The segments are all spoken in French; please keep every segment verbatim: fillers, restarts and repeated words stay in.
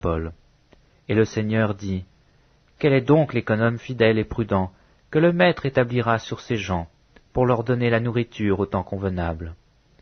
Paul. Et le Seigneur dit, « Quel est donc l'économe fidèle et prudent que le Maître établira sur ses gens, pour leur donner la nourriture au temps convenable.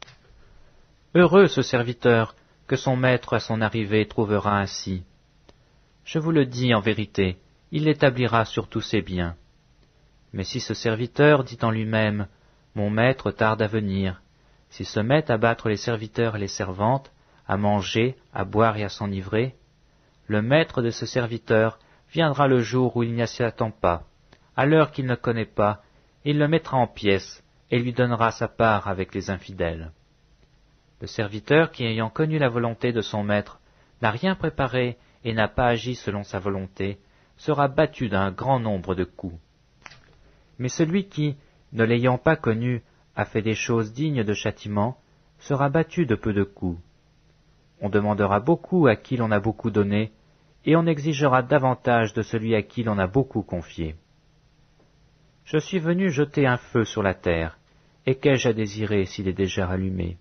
Heureux ce serviteur que son maître à son arrivée trouvera ainsi. Je vous le dis en vérité, il l'établira sur tous ses biens. Mais si ce serviteur dit en lui-même, mon maître tarde à venir, s'il se met à battre les serviteurs et les servantes, à manger, à boire et à s'enivrer, le maître de ce serviteur viendra le jour où il n'y s'y attend pas, à l'heure qu'il ne connaît pas, il le mettra en pièces et lui donnera sa part avec les infidèles. Le serviteur qui, ayant connu la volonté de son maître, n'a rien préparé et n'a pas agi selon sa volonté, sera battu d'un grand nombre de coups. Mais celui qui, ne l'ayant pas connu, a fait des choses dignes de châtiment, sera battu de peu de coups. On demandera beaucoup à qui l'on a beaucoup donné, et on exigera davantage de celui à qui l'on a beaucoup confié. Je suis venu jeter un feu sur la terre, et qu'ai-je à désirer s'il est déjà rallumé?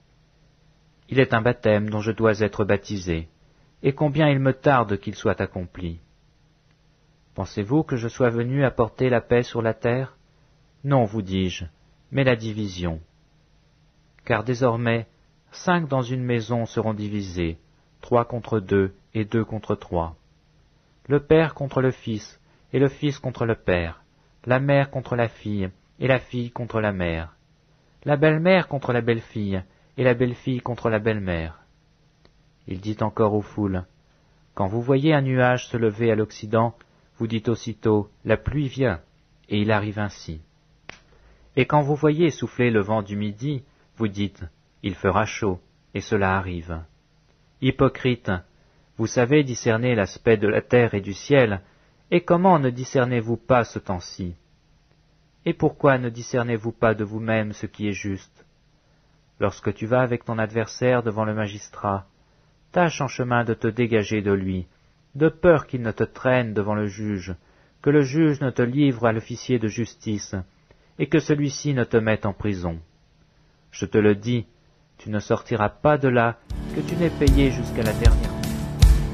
Il est un baptême dont je dois être baptisé, et combien il me tarde qu'il soit accompli. Pensez-vous que je sois venu apporter la paix sur la terre? Non, vous dis-je, mais la division. Car désormais, cinq dans une maison seront divisés, trois contre deux et deux contre trois. Le père contre le fils, et le fils contre le père, la mère contre la fille, et la fille contre la mère, la belle-mère contre la belle-fille, et la belle-fille contre la belle-mère. Il dit encore aux foules, quand vous voyez un nuage se lever à l'Occident, vous dites aussitôt, la pluie vient, et il arrive ainsi. Et quand vous voyez souffler le vent du Midi, vous dites, il fera chaud, et cela arrive. Hypocrite, vous savez discerner l'aspect de la terre et du ciel, et comment ne discernez-vous pas ce temps-ci? Et pourquoi ne discernez-vous pas de vous-même ce qui est juste? Lorsque tu vas avec ton adversaire devant le magistrat, tâche en chemin de te dégager de lui, de peur qu'il ne te traîne devant le juge, que le juge ne te livre à l'officier de justice, et que celui-ci ne te mette en prison. Je te le dis, tu ne sortiras pas de là que tu n'aies payé jusqu'à la dernière